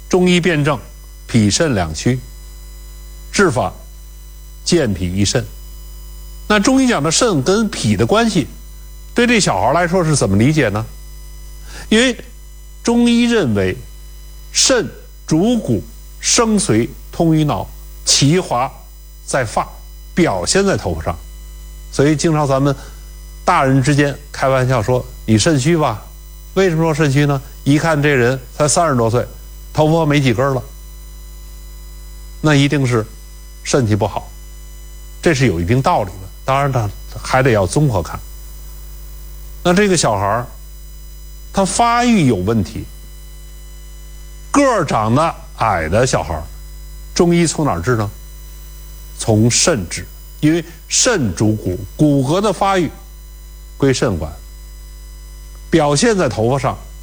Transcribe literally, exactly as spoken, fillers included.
中医辨证，脾肾两虚，治法健脾益肾。那中医讲的肾跟脾的关系，对这小孩来说是怎么理解呢？因为中医认为肾主骨，生髓通于脑，其华在发，表现在头发上。所以经常咱们大人之间开玩笑说你肾虚吧。为什么说肾虚呢？一看这人才三十多岁，头发没几根了，那一定是身体不好，这是有一定道理的。当然他还得要综合看。那这个小孩他发育有问题，个儿长得矮的小孩，中医从哪儿治呢？从肾治，因为肾主骨，骨骼的发育归肾管，表现在头发上